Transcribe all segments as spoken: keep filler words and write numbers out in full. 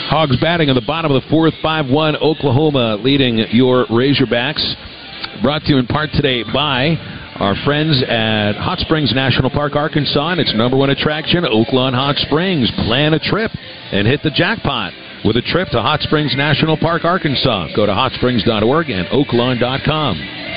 Hogs batting in the bottom of the fourth, five one, Oklahoma leading your Razorbacks. Brought to you in part today by our friends at Hot Springs National Park, Arkansas, and its number one attraction, Oaklawn Hot Springs. Plan a trip and hit the jackpot with a trip to Hot Springs National Park, Arkansas. Go to hot springs dot org and oaklawn dot com.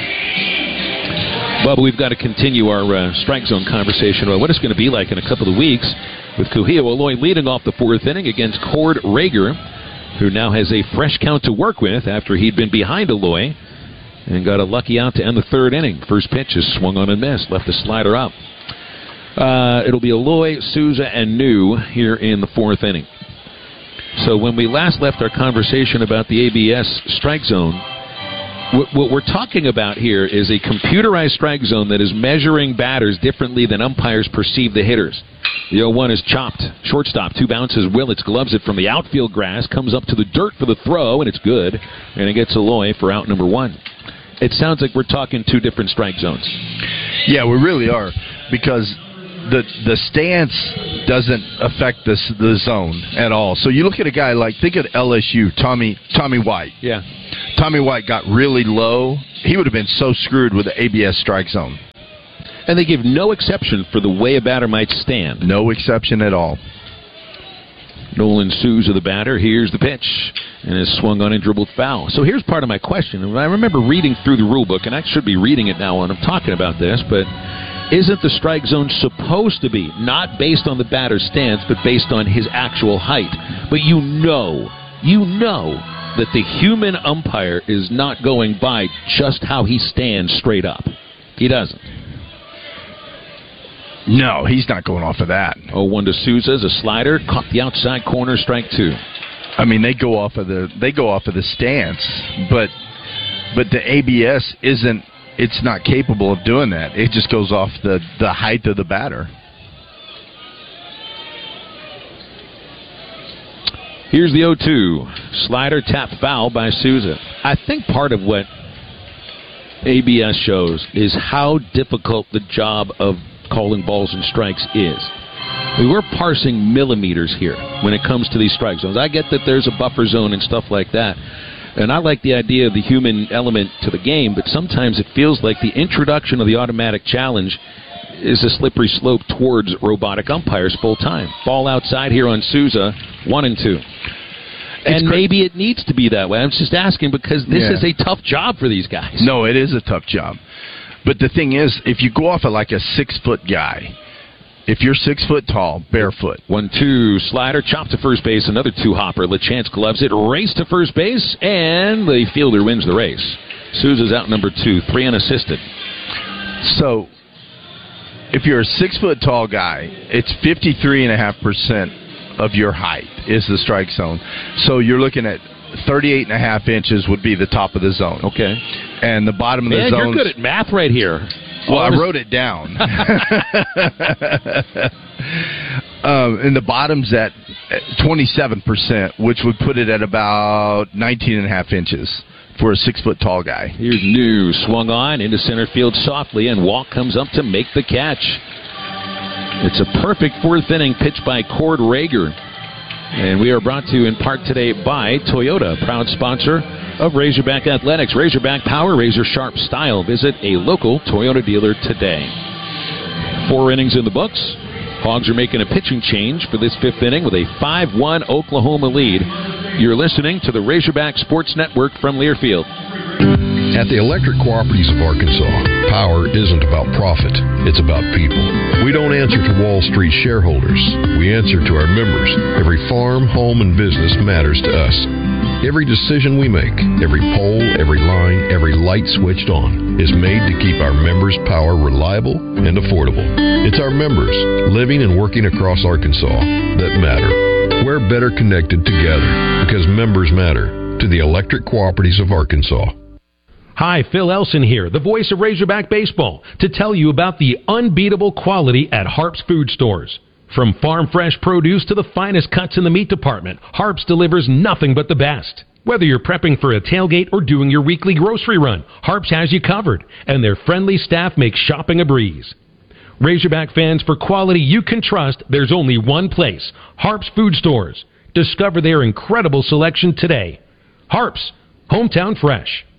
Bubba, we've got to continue our uh, strike zone conversation about what it's going to be like in a couple of weeks with Kuhio Aloy leading off the fourth inning against Cord Rager, who now has a fresh count to work with after he'd been behind Aloy and got a lucky out to end the third inning. First pitch is swung on and missed, left the slider up. Uh, it'll be Aloy, Souza, and New here in the fourth inning. So when we last left our conversation about the A B S strike zone, what we're talking about here is a computerized strike zone that is measuring batters differently than umpires perceive the hitters. The oh one is chopped. Shortstop, two bounces. Willits gloves it from the outfield grass, comes up to the dirt for the throw, and it's good. And it gets Aloy for out number one. It sounds like we're talking two different strike zones. Yeah, we really are, because the the stance doesn't affect the, the zone at all. So you look at a guy like, think of L S U, Tommy Tommy White. Yeah. Tommy White got really low. He would have been so screwed with the A B S strike zone. And they give no exception for the way a batter might stand. No exception at all. Nolan Souza, the batter, here's the pitch, and is swung on and dribbled foul. So here's part of my question. I remember reading through the rule book, and I should be reading it now when I'm talking about this, but isn't the strike zone supposed to be not based on the batter's stance, but based on his actual height? But you know, you know that the human umpire is not going by just how he stands straight up. He doesn't. No, he's not going off of that. oh one to Souza's a slider, caught the outside corner, strike two. I mean, they go off of the they go off of the stance, but but the A B S isn't. It's not capable of doing that. It just goes off the, the height of the batter. Here's the oh two. Slider tap foul by Souza. I think part of what A B S shows is how difficult the job of calling balls and strikes is. We were parsing millimeters here when it comes to these strike zones. I get that there's a buffer zone and stuff like that. And I like the idea of the human element to the game, but sometimes it feels like the introduction of the automatic challenge is a slippery slope towards robotic umpires full time. Ball outside here on Souza, one and two. And cr- maybe it needs to be that way. I'm just asking because this yeah. is a tough job for these guys. No, it is a tough job. But the thing is, if you go off of like a six-foot guy, if you're six foot tall, barefoot. one two, slider, chop to first base, another two-hopper. LeChance gloves it, race to first base, and the fielder wins the race. Souza's out number two, three unassisted. So, if you're a six-foot tall guy, it's fifty-three point five percent of your height is the strike zone. So you're looking at thirty-eight point five inches would be the top of the zone. Okay. And the bottom of Man, the zone. You're good at math right here. Well, I wrote it down. um, and the bottom's at twenty-seven percent, which would put it at about nineteen and a half inches for a six-foot-tall guy. Here's New, swung on into center field softly, and Walk comes up to make the catch. It's a perfect fourth inning pitch by Cord Rager. And we are brought to you in part today by Toyota, proud sponsor of Razorback Athletics. Razorback power, razor sharp style. Visit a local Toyota dealer today. Four innings in the books. Hogs are making a pitching change for this fifth inning with a five one Oklahoma lead. You're listening to the Razorback Sports Network from Learfield. At the Electric Cooperatives of Arkansas, power isn't about profit, it's about people. We don't answer to Wall Street shareholders. We answer to our members. Every farm, home, and business matters to us. Every decision we make, every pole, every line, every light switched on is made to keep our members' power reliable and affordable. It's our members, living and working across Arkansas, that matter. We're better connected together because members matter to the Electric Cooperatives of Arkansas. Hi, Phil Elson here, the voice of Razorback Baseball, to tell you about the unbeatable quality at Harps Food Stores. From farm fresh produce to the finest cuts in the meat department, Harps delivers nothing but the best. Whether you're prepping for a tailgate or doing your weekly grocery run, Harps has you covered, and their friendly staff makes shopping a breeze. Razorback fans, for quality you can trust, there's only one place, Harps Food Stores. Discover their incredible selection today. Harps, hometown fresh.